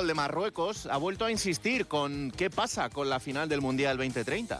fútbol de Marruecos ha vuelto a insistir con qué pasa con la final del Mundial 2030.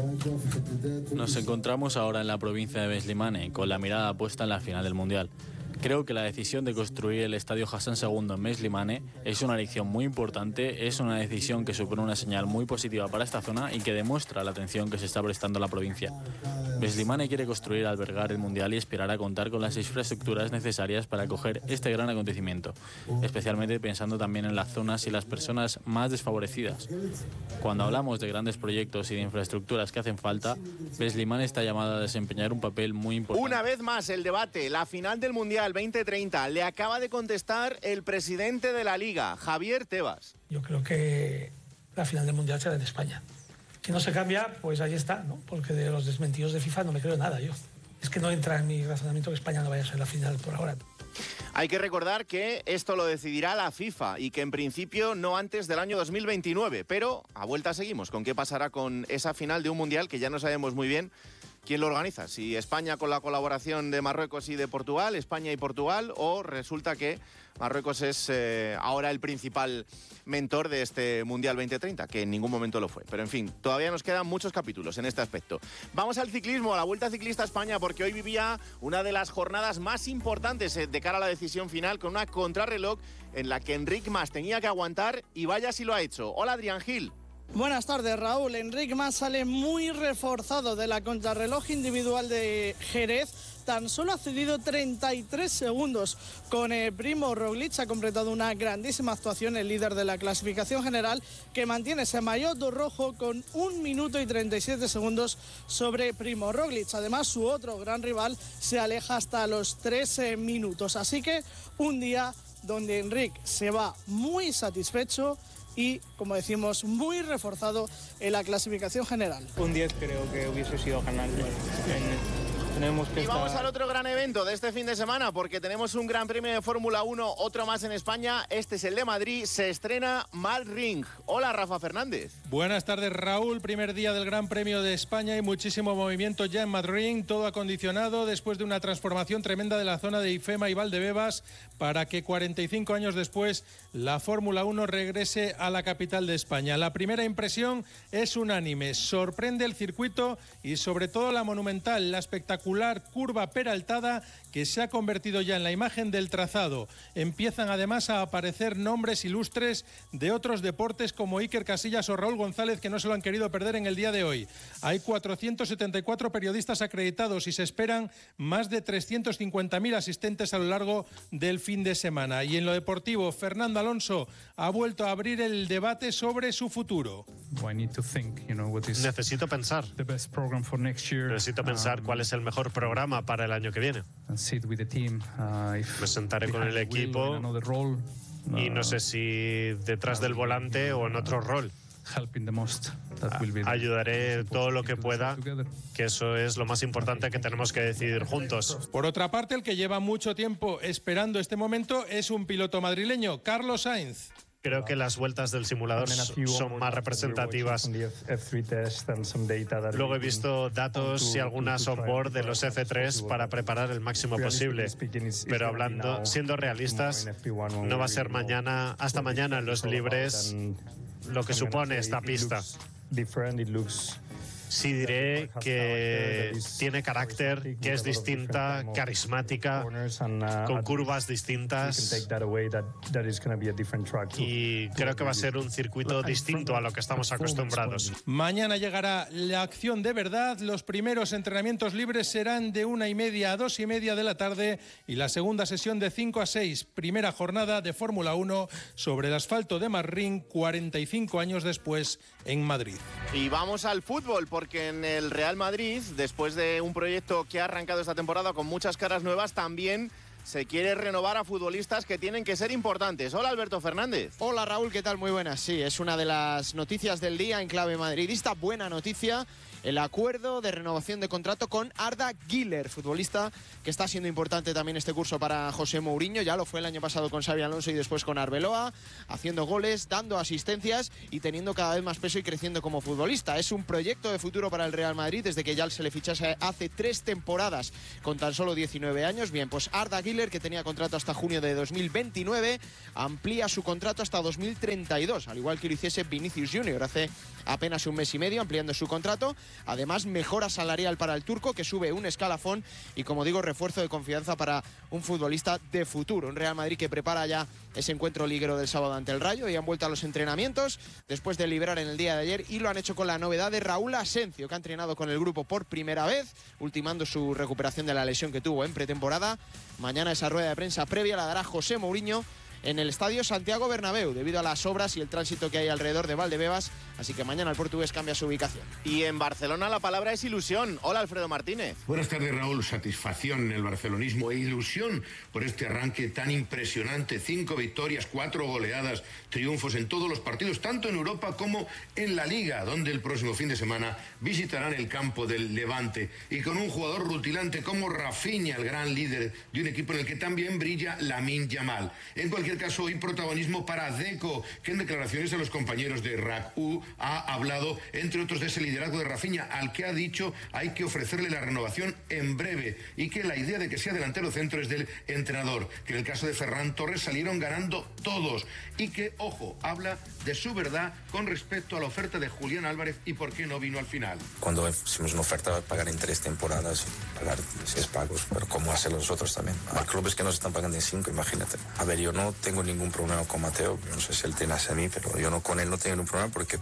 Nos encontramos ahora en la provincia de Beslimane, con la mirada puesta en la final del Mundial. Creo que la decisión de construir el estadio Hassan II en Beslimane es una elección muy importante, es una decisión que supone una señal muy positiva para esta zona y que demuestra la atención que se está prestando a la provincia. Beslimane quiere construir, albergar el Mundial y esperar a contar con las infraestructuras necesarias para acoger este gran acontecimiento, especialmente pensando también en las zonas y las personas más desfavorecidas. Cuando hablamos de grandes proyectos y de infraestructuras que hacen falta, Beslimane está llamada a desempeñar un papel muy importante. Una vez más el debate, la final del Mundial 2030, le acaba de contestar el presidente de la Liga, Javier Tebas. Yo creo que la final del Mundial será en España. Si no se cambia, pues ahí está, ¿no? Porque de los desmentidos de FIFA no me creo nada yo. Es que no entra en mi razonamiento que España no vaya a ser la final por ahora. Hay que recordar que esto lo decidirá la FIFA y que en principio no antes del año 2029, pero a vuelta seguimos con qué pasará con esa final de un Mundial que ya no sabemos muy bien quién lo organiza, si España con la colaboración de Marruecos y de Portugal, España y Portugal, o resulta que Marruecos es ahora el principal mentor de este Mundial 2030, que en ningún momento lo fue. Pero en fin, todavía nos quedan muchos capítulos en este aspecto. Vamos al ciclismo, a la Vuelta Ciclista a España, porque hoy vivía una de las jornadas más importantes de cara a la decisión final, con una contrarreloj en la que Enric Mas tenía que aguantar, y vaya si lo ha hecho. Hola, Adrián Gil. Buenas tardes, Raúl. Enric Mas sale muy reforzado de la contrarreloj individual de Jerez. Tan solo ha cedido 33 segundos con Primo Roglic. Ha completado una grandísima actuación el líder de la clasificación general, que mantiene ese maillot rojo con 1 minuto y 37 segundos sobre Primo Roglic. Además, su otro gran rival se aleja hasta los 3 minutos. Así que un día donde Enric se va muy satisfecho y, como decimos, muy reforzado en la clasificación general. Un 10 creo que hubiese sido ganar. Y vamos al otro gran evento de este fin de semana, porque tenemos un gran premio de Fórmula 1, otro más en España. Este es el de Madrid, se estrena Malring. Hola, Rafa Fernández. Buenas tardes, Raúl. Primer día del Gran Premio de España y muchísimo movimiento ya en Madrid, todo acondicionado después de una transformación tremenda de la zona de IFEMA y Valdebebas para que 45 años después la Fórmula 1 regrese a la capital de España. La primera impresión es unánime, sorprende el circuito y sobre todo la monumental, la espectacular curva peraltada que se ha convertido ya en la imagen del trazado. Empiezan además a aparecer nombres ilustres de otros deportes como Iker Casillas o Raúl González, que no se lo han querido perder en el día de hoy. Hay 474 periodistas acreditados y se esperan más de 350.000 asistentes a lo largo del fin de semana. Y en lo deportivo, Fernando Alonso ha vuelto a abrir el debate sobre su futuro. Necesito pensar. Necesito pensar cuál es el mejor programa para el año que viene. Me sentaré con el equipo y no sé si detrás del volante o en otro rol. Ayudaré todo lo que pueda, que eso es lo más importante que tenemos que decidir juntos. Por otra parte, el que lleva mucho tiempo esperando este momento es un piloto madrileño, Carlos Sainz. Creo que las vueltas del simulador son más representativas. Luego he visto datos y algunas on-board de los F3 para preparar el máximo posible. Pero siendo realistas, no va a ser hasta mañana en los libres lo que supone esta pista. Sí diré que tiene carácter, que es distinta, carismática, con curvas distintas, y creo que va a ser un circuito distinto a lo que estamos acostumbrados. Mañana llegará la acción de verdad. Los primeros entrenamientos libres serán de 1:30 a 2:30 de la tarde y la segunda sesión de 5 a 6. Primera jornada de Fórmula 1 sobre el asfalto de Marrín, 45 años después en Madrid. Y vamos al fútbol, porque en el Real Madrid, después de un proyecto que ha arrancado esta temporada con muchas caras nuevas, también se quiere renovar a futbolistas que tienen que ser importantes. Hola, Alberto Fernández. Hola, Raúl, ¿qué tal? Muy buenas. Sí, es una de las noticias del día en clave madridista. Buena noticia. el acuerdo de renovación de contrato con Arda Güler, futbolista que está siendo importante también este curso para José Mourinho. Ya lo fue el año pasado con Xabi Alonso y después con Arbeloa, haciendo goles, dando asistencias y teniendo cada vez más peso y creciendo como futbolista. Es un proyecto de futuro para el Real Madrid desde que ya se le fichase hace 3 temporadas con tan solo 19 años. Bien, pues Arda Güler, que tenía contrato hasta junio de 2029, amplía su contrato hasta 2032, al igual que lo hiciese Vinicius Junior hace apenas un mes y medio, ampliando su contrato. Además, mejora salarial para el turco, que sube un escalafón y, como digo, refuerzo de confianza para un futbolista de futuro. Un Real Madrid que prepara ya ese encuentro liguero del sábado ante el Rayo y han vuelto a los entrenamientos después de liberar en el día de ayer, y lo han hecho con la novedad de Raúl Asencio, que ha entrenado con el grupo por primera vez, ultimando su recuperación de la lesión que tuvo en pretemporada. Mañana esa rueda de prensa previa la dará José Mourinho en el estadio Santiago Bernabéu, debido a las obras y el tránsito que hay alrededor de Valdebebas, así que mañana el portugués cambia su ubicación. Y en Barcelona la palabra es ilusión. Hola, Alfredo Martínez. Buenas tardes, Raúl. Satisfacción en el barcelonismo e ilusión por este arranque tan impresionante. 5 victorias, 4 goleadas, triunfos en todos los partidos, tanto en Europa como en la Liga, donde el próximo fin de semana visitarán el campo del Levante. Y con un jugador rutilante como Rafinha, el gran líder de un equipo en el que también brilla Lamine Yamal. En cualquier caso, hoy protagonismo para Deco, que en declaraciones a los compañeros de RAC-U ha hablado, entre otros, de ese liderazgo de Rafinha, al que ha dicho hay que ofrecerle la renovación en breve, y que la idea de que sea delantero centro es del entrenador, que en el caso de Ferran Torres salieron ganando todos, y que, ojo, habla de su verdad con respecto a la oferta de Julián Álvarez y por qué no vino al final. Cuando hicimos una oferta, pagar en 3 temporadas, pagar 6 pagos, pero ¿cómo hacer los otros también? Hay clubes que nos están pagando en 5, imagínate. A ver, yo no tengo ningún problema con Mateo, yo no sé si él tiene hacia mí, pero yo con él no tengo ningún problema porque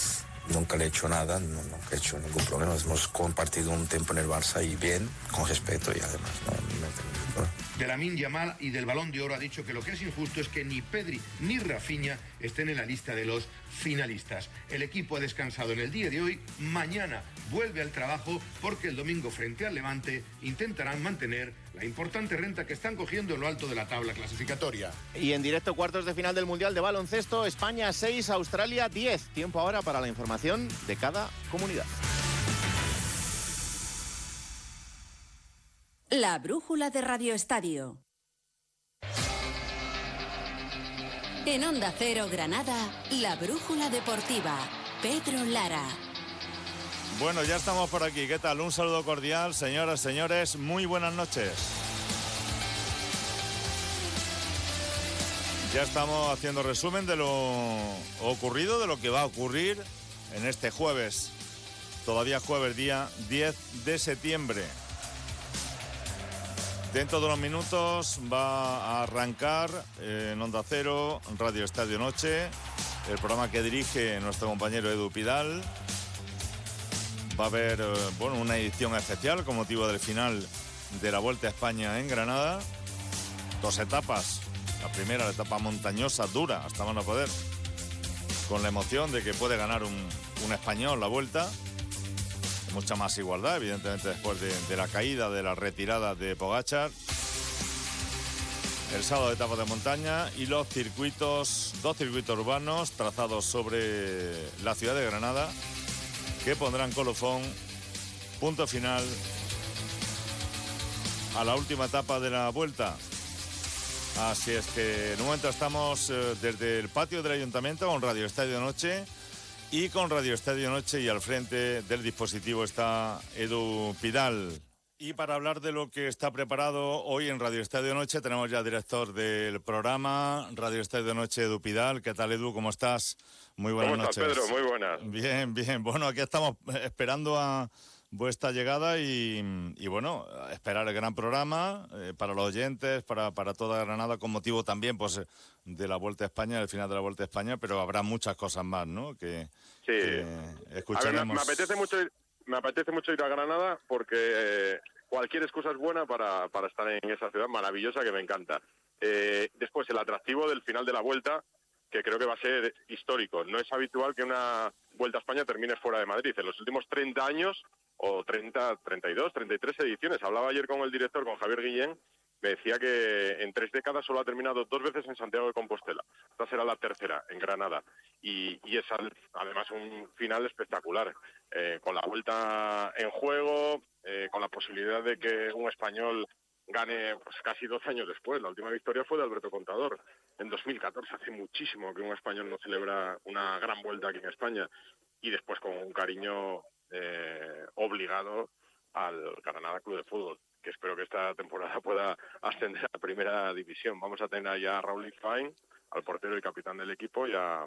nunca le he hecho nada, nunca he hecho ningún problema. Hemos compartido un tiempo en el Barça y bien, con respeto, y además no tengo ningún problema. De Lamine Yamal y del Balón de Oro ha dicho que lo que es injusto es que ni Pedri ni Rafinha estén en la lista de los finalistas. El equipo ha descansado en el día de hoy, mañana vuelve al trabajo porque el domingo frente al Levante intentarán mantener la importante renta que están cogiendo en lo alto de la tabla clasificatoria. Y en directo, cuartos de final del Mundial de Baloncesto, España 6, Australia 10. Tiempo ahora para la información de cada comunidad. La brújula de Radio Estadio. En Onda Cero Granada, la brújula deportiva. Pedro Lara. Bueno, ya estamos por aquí. ¿Qué tal? Un saludo cordial, señoras, señores. Muy buenas noches. Ya estamos haciendo resumen de lo ocurrido, de lo que va a ocurrir en este jueves. Todavía jueves, día 10 de septiembre. Dentro de unos minutos va a arrancar en Onda Cero, Radio Estadio Noche, el programa que dirige nuestro compañero Edu Pidal. Va a haber una edición especial con motivo del final de la Vuelta a España en Granada. 2 etapas. La primera, la etapa montañosa, dura, hasta más no poder, con la emoción de que puede ganar un español la Vuelta. Mucha más igualdad, evidentemente, después de la caída, de la retirada de Pogačar. El sábado, etapa de montaña y los 2 circuitos urbanos trazados sobre la ciudad de Granada, que pondrán colofón, punto final a la última etapa de la Vuelta. Así es que en un momento estamos desde el patio del Ayuntamiento con Radio Estadio Noche. Y con Radio Estadio Noche, y al frente del dispositivo está Edu Pidal. Y para hablar de lo que está preparado hoy en Radio Estadio Noche, tenemos ya al director del programa, Radio Estadio Noche, Edu Pidal. ¿Qué tal, Edu? ¿Cómo estás? Muy buenas noches. ¿Cómo estás, Pedro? Muy buenas. Bien, bien. Bueno, aquí estamos esperando a vuestra llegada y esperar el gran programa para los oyentes, para toda Granada, con motivo también pues de la Vuelta a España, el final de la Vuelta a España, pero habrá muchas cosas más, ¿no? Que escucharemos. A ver, me apetece mucho ir a Granada porque cualquier excusa es buena para estar en esa ciudad maravillosa que me encanta. Después, el atractivo del final de la Vuelta, que creo que va a ser histórico. No es habitual que una Vuelta a España termine fuera de Madrid. En los últimos 30 años, o 30, 32, 33 ediciones. Hablaba ayer con el director, con Javier Guillén, me decía que en 3 décadas solo ha terminado 2 veces en Santiago de Compostela. Esta será la tercera, en Granada. y es además un final espectacular, con la vuelta en juego, con la posibilidad de que un español gane pues casi 12 años después. La última victoria fue de Alberto Contador en 2014, hace muchísimo que un español no celebra una gran vuelta aquí en España, y después con un cariño obligado al Granada Club de Fútbol, que espero que esta temporada pueda ascender a Primera División. Vamos a tener allá a Raúl Ifáin, al portero y capitán del equipo, y a